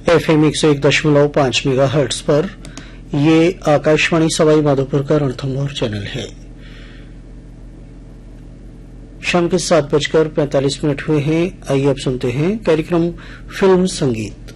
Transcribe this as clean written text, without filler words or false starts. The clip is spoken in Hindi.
FM 101.5 मेगाहर्ट्ज पर ये आकाशवाणी सवाई माधोपुर का रणथंभौर चैनल है। शाम के 7:45 हुए हैं। आइए अब सुनते हैं कार्यक्रम फिल्म संगीत।